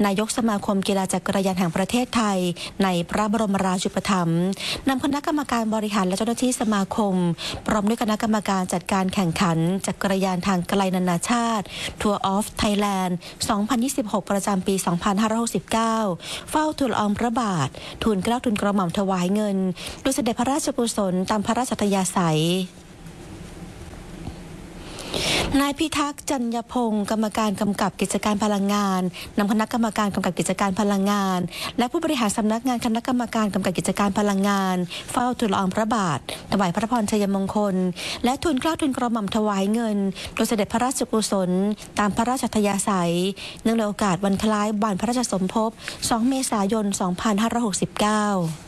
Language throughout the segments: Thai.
นายกสมาคมกีฬาจักรยานแห่งประเทศไทยในพระบรมราชูปถัมภ์นำคณะกรรมการบริหารและเจ้าหน้าที่สมาคมพร้อมด้วยคณะกรรมการจัดการแข่งขันจักรยานทางไกลนานาชาติ Tour of Thailand 2026 ประจำปี 2569 เฝ้าทูลละอองพระบาททูลเกล้าทูลกระหม่อมถวายเงินโดยเสด็จพระราชกุศลตามพระราชอัธยาศัยนายพิทักษ์จันยพงศ์กรรมการกำกับกิจการพลังงานนำคณะกรรมการกำกับกิจการพลังงานและผู้บริหารสำนักงานคณะกรรมการกำกับกิจการพลังงานเฝ้าทูลละอองพระบาทถวายพระพรชัยมงคลและทูลเกล้าทูลกระหม่อมถวายเงินโดยเสด็จพระราชกุศลตามพระราชอัธยาศัยเนื่องในโอกาสวันคล้ายวันพระราชสมภพ 2 เมษายน 2569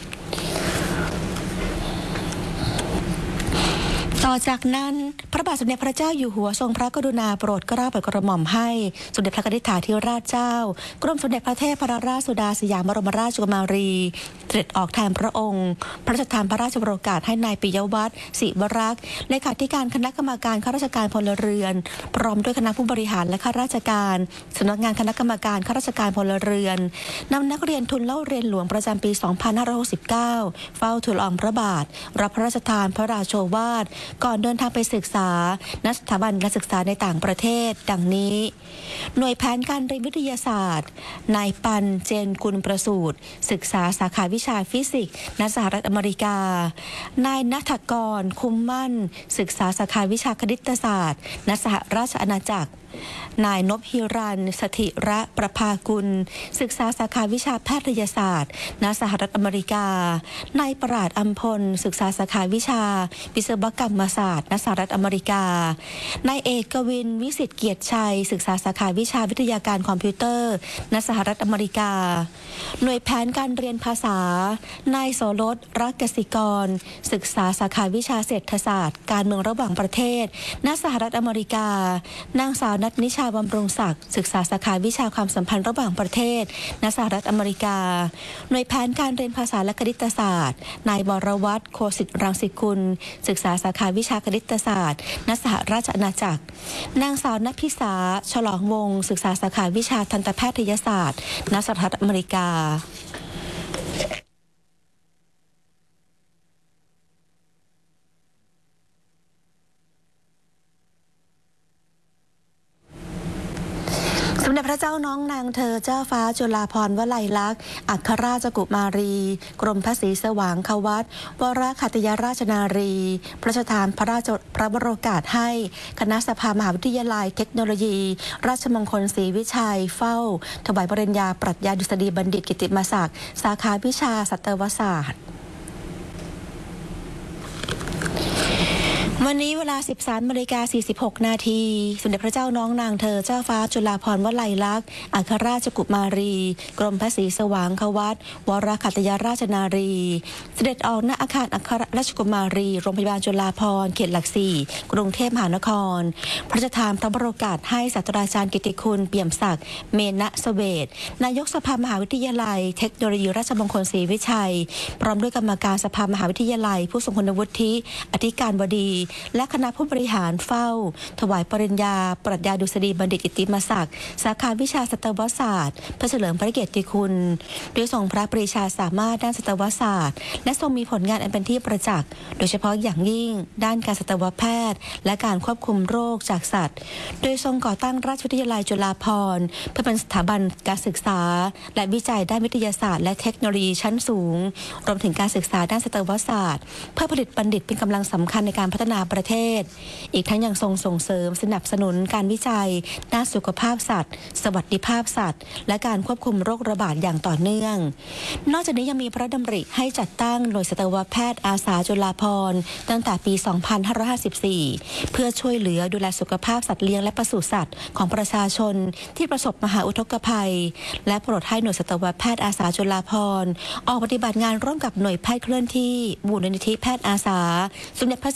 ต่อจากนั้นพระบาทสมเด็จพระเจ้าอยู่หัวทรงพระกรุณาโปรดเกล้าโปรดกระหม่อมให้สมเด็จพระกนิษฐาธิราชเจ้ากรมสมเด็จพระเทพรัตนราชสุดาสยามบรมราชกุมารีเสด็จออกแทนพระองค์พระราชทานพระราชโองการให้นายปิยวัฒน์ศิวรักษ์เลขาธิการคณะกรรมการข้าราชการพลเรือนพร้อมด้วยคณะผู้บริหารและข้าราชการสำนักงานคณะกรรมการข้าราชการพลเรือนนำนักเรียนทุนเล่าเรียนหลวงประจำปี 2569 เฝ้าทูลละอองพระบาทรับพระราชทานพระราโชวาทก่อนเดินทางไปศึกษาณสถาบันการศึกษาในต่างประเทศดังนี้หน่วยแผนการเรียนวิทยาศาสตร์นายปันเจนกุลประสูติศึกษาสาขาวิชาฟิสิกส์ณสหรัฐอเมริกานายณัฐกรคุ้มมั่นศึกษาสาขาวิชาคณิตศาสตร์ณสหราชอาณาจักรนายนพฮิรัญสถิระประภากุลศึกษาสาขาวิชาแพทยศาสตร์ณสหรัฐอเมริกานายปราดอัมพลศึกษาสาขาวิชาวิศวกรรมศาสตร์ณสหรัฐอเมริกานายเอกวินวิสิทธิ์เกียรติชัยศึกษาสาขาวิชาวิทยาการคอมพิวเตอร์ณสหรัฐอเมริกาหน่วยแผนการเรียนภาษานายโสรสรักกสิกรศึกษาสาขาวิชาเศรษฐศาสตร์การเมืองระหว่างประเทศณสหรัฐอเมริกานางสาวนัทนิชาบำรุงศักดิ์ศึกษาสาขาวิชาความสัมพันธ์ระหว่างประเทศณสหรัฐอเมริกาหน่วยแผนการเรียนภาษาและคณิตศาสตร์นายบรวัฒน์โคสิทธิ์รังสิกุลศึกษาสาขาวิชาคณิตศาสตร์ณสหราชอาณาจักรนางสาวณพิสาฉลองวงศ์ศึกษาสาขาวิชาทันตแพทยศาสตร์ณสหรัฐอเมริกาสมเด็จพระเจ้าน้องนางเธอเจ้าฟ้าจุฬาภรณ์วลัยลักษณ์อัครราชกุมารีกรมพระศรีสว่างควัตรวรขัตยราชนารีพระราชทานพระบรมโอกาสให้คณะสภามหาวิทยาลัยเทคโนโลยี ราชมงคลศรีวิชัยเฝ้าถวายปริญญาปรัชญาดุษฎีบัณฑิตกิตติมศักดิ์สาขาวิชาสัตวศาสตร์วันนี้เวลา 13:46 นาทีสมเด็จพระเจ้าน้องนางเธอเจ้าฟ้าจุฬาภรณ์วลัยลักษณ์อัครราชกุมารีกรมพระศรีสว่างควัตรวรขัตยราชนารีเสด็จออกณอาคารอัครราชกุมารีโรงพยาบาลจุฬาภรณ์เขตหลัก4กรุงเทพมหานครพระราชทานพระบรมโอกาสให้ศาสตราจารย์กิตติคุณเปี่ยมศักดิ์เมณเสเวตนายกสภามหาวิทยาลัยเทคโนโลยีราชมงคลศรีวิชัยพร้อมด้วยกรรมการสภามหาวิทยาลัยผู้ทรงคุณวุฒิอธิการบดีและคณะผู้บริหารเฝ้าถวายปริญญาปรัชญาดุษฎีบัณฑิตกิตติมศักดิ์สาขาวิชาสัตวศาสตร์เพื่อเฉลิมพระเกียรติคุณโดยทรงพระปรีชาสามารถด้านสัตวศาสตร์และทรงมีผลงานอันเป็นที่ประจักษ์โดยเฉพาะอย่างยิ่งด้านการสัตวแพทย์และการควบคุมโรคจากสัตว์โดยทรงก่อตั้งราชวิทยาลัยจุฬาภรณ์เพื่อเป็นสถาบันการศึกษาและวิจัยด้านวิทยาศาสตร์และเทคโนโลยีชั้นสูงรวมถึงการศึกษาด้านสัตวศาสตร์เพื่อผลิตบัณฑิตเป็นกำลังสำคัญในการพัฒนาประเทศอีกทั้งยังทรงส่งเสริมสนับสนุนการวิจัยด้านสุขภาพสัตว์สวัสดิภาพสัตว์และการควบคุมโรคระบาดอย่างต่อเนื่องนอกจากนี้ยังมีพระราชดำริให้จัดตั้งหน่วยสัตวแพทย์อาสาจุฬาภรณ์ตั้งแต่ปี 2554 เพื่อช่วยเหลือดูแลสุขภาพสัตว์เลี้ยงและปศุสัตว์ของประชาชนที่ประสบมหาอุทกภัยและโปรดให้หน่วยสัตวแพทย์อาสาจุฬาภรณ์ออกปฏิบัติงานร่วมกับหน่วยแพทย์เคลื่อนที่มูลนิธิแพทย์อาสาสมเด็จพระศรีนครินท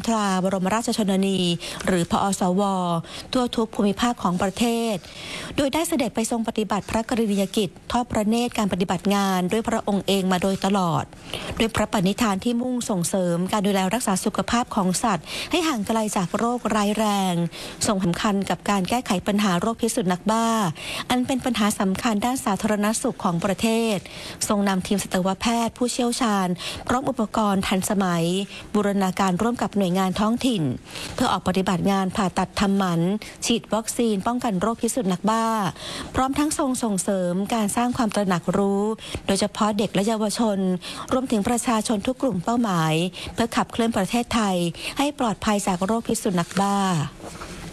ลาบรมราชชนนีหรือพอสวทั่วทุกภูมิภาคของประเทศโดยได้เสด็จไปทรงปฏิบัติพระกรณียกิจทอดพระเนตรการปฏิบัติงานด้วยพระองค์เองมาโดยตลอดด้วยพระปณิธานที่มุ่งส่งเสริมการดูแลรักษาสุขภาพของสัตว์ให้ห่างไกลจากโรคร้ายแรงส่งสำคัญกับการแก้ไขปัญหาโรคพิษสุนัขบ้าอันเป็นปัญหาสำคัญด้านสาธารณสุขของประเทศทรงนำทีมสัตวแพทย์ผู้เชี่ยวชาญพร้อมอุปกรณ์ทันสมัยบูรณาการร่วมกับหน่วยงานท้องถิ่นเพื่อออกปฏิบัติงานผ่าตัดทำหมันฉีดวัคซีนป้องกันโรคพิษสุนัขบ้าพร้อมทั้งส่งเสริมการสร้างความตระหนักรู้โดยเฉพาะเด็กและเยาวชนรวมถึงประชาชนทุกกลุ่มเป้าหมายเพื่อขับเคลื่อนประเทศไทยให้ปลอดภัยจากโรคพิษสุนัขบ้า